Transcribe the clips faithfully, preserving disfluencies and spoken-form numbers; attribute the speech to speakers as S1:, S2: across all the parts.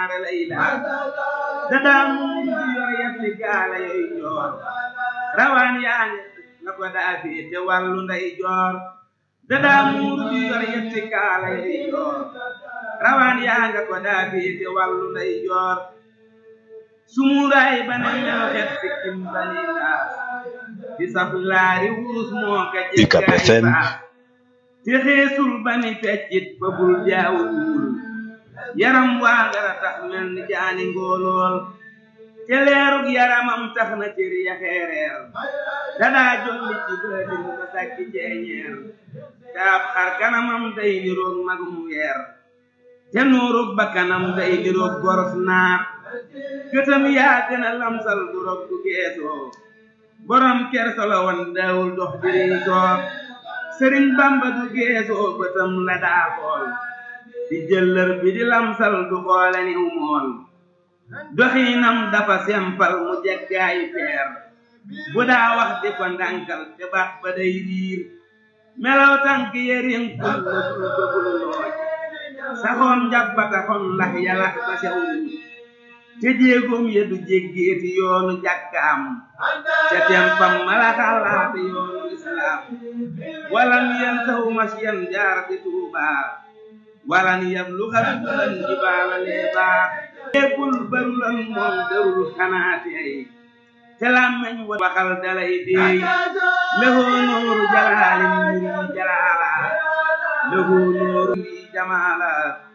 S1: maara layla dadaa muur di yor yetti gaala yoy joor rawaan yaa nga ko daa féete wàllu nday joor dadaa muur di yor yetti gaala yoy joor rawaan yaa nga ko daa féete wàllu nday joor sumuraay ba ne mel xet sikkim bani laas di saf laari wurus moo ka jekkaay baax te xeesul bani feccit ba bul jaawu wul yaram waa ngara tax mel ni jaani ngoolool te leerug yaramam tax na cër ya xeereer dadaa jolli ci bëtin ba sàkki ceeñeer te ab xar kanamam day niroog magum weer te nuurug ba kanam day niroog goros naar gëtam yaa gën a lamsal du rog du geesoo borom kersa la woon daawul dox diri toog sëriñ bamba du geesoo bëtam la daa xool di jëllër bi di lamsal du xoole niw mool doxiinam dafa sempal mu jeggaayi feer bu daa wax di ko ndànkal te baat ba day riir melaw tànk yëriñ kul la dul bëggul looj saxoon njàbbata xon lax yalax ba sew te jéegoom ya du jéggeeti yoonu jàkkaam ca tempam mala xalaate yoonu islaam walan yan sahu masyan jaar bi tuubaa walan yab lu xartulan jibaala leebaa léppul barulan moom dërul xanaati ay te làmmeñ waxal dalay deey lëhoo nooru jalaalin muri jalaala lëhoo nooru li jamaala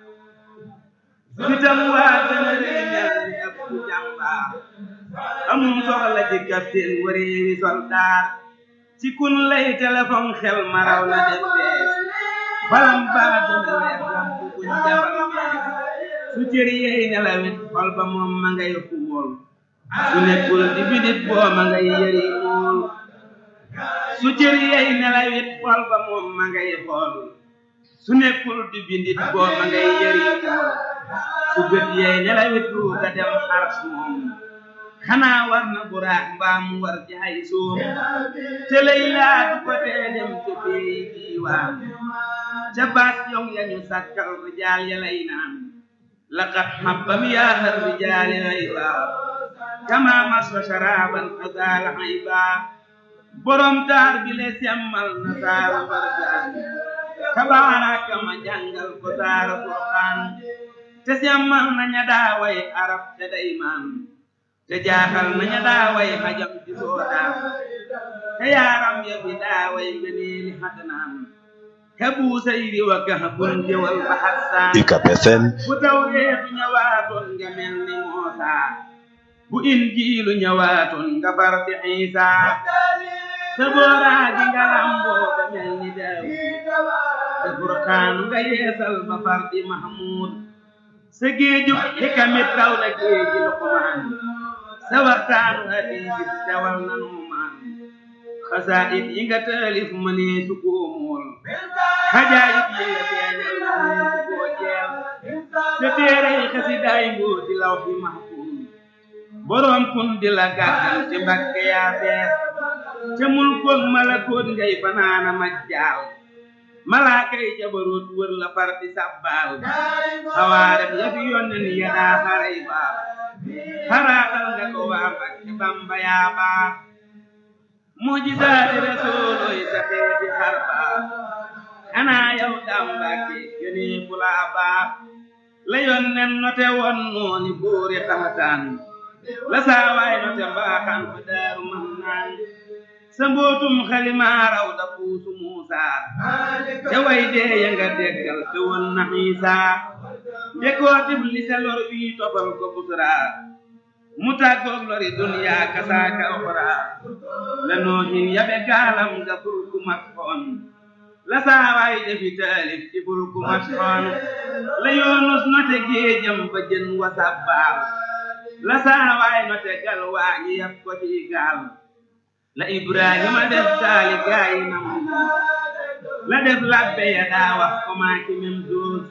S1: fitam waa gëna rëy mel ni ab ku jàmbaar amum soxla ci capitaine wareewi soldaar ci kun lay téléphone xel maraw la def bees balam baa gëna leer lamp buñ jabal mees su cër yey nelawit xol ba moom ma ngay xuwol su nekkul di bidit boo ma ngay yëri mool su cër yey nelawit xol ba moom ma ngay xool su nekkul di bindit boo ma ngay yëri mool su gët yey nelawit ruuga dem xaras moom xanaa war na buraax mbaam war ci ay soom te lay laa du ko tee dem te beey diiwaan ca baas yow yañu sàkkal rijaal ya lay naan laqad habbam yaahar rijaali ayba kama maswa sharaban azala ayba borom taar bi le semmal na saaru barjaan tabaaraka ma jàngal ko saara Qur'aan te semmal na ña daaway arab te daymaan te jaaxal na ña daaway xajam ci soodaan te yaaram ya bi daaway ngëneeli xadnaan ka buusayri wa kahbun jëwal ba xassaan
S2: U K P F M
S1: bu tawreetu ñëwaatoon nga mel ni Muusaa bu injiilu ñëwaatoon nga far di Iisaa sa booraa gi nga lamboo ba mel ni Daawuud te Furqaanu nga yeesal ba far di Mahmuud sa géeju xikamit raw la géeji Luqmaan sa waxtaanu hadiisit tewal na Nuumaan xasaayid yi nga taalif mënee su koo mool xajaayib yi nga feeñal mënee su koo jeel sa téere yi xasidaay mbooti lawhi mahfuuz boroom kun di la gàttal ci Mbakke yaa fees ca mulkook malakoot ngay fanaana majjaal malaaka yi jabaroot wër la far di sabbaal xawaarem ya fi yonnen ya daa xaray baax xaraatal nga ko waa Mbakke Bamba yaa baax mujizaati rasuulooy sa xeeti xar baax xanaa yow daam Mbakke yónnee fu laa baax la yonnen note woon nooni buuri xaxataan la saawaay note mbaaxaan fa daaru man naan sa mbootum xalimaa raw da puusu Muusaa te way dee ya nga deggal te woon na Iisaa dekoo tibli sa lor wi tofal ko busraa mu tàggoog lori duniyaa kasaaka oxraa la noohin yabe gaalam nga ful ku mat xoon la saawaay defi taalif ci ful ku mat xoon la Yunus note géejam ba jën wa sabbaal la saawaay note gal waa ñi yab ko ci gaal la Ibrahima def taali gaayi nam la def labbe ya daa wax ko maa ci mem doos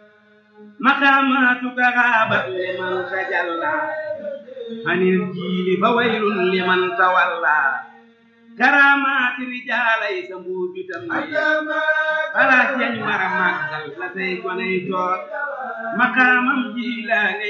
S1: maqaamaatuka xaabat liman tajalla anil jiili fa waylun liman tawalla karaamaati rijaalay sa mbuujutam ne palaas yañ mara màggal la say gonay toog maqaamam jiilaa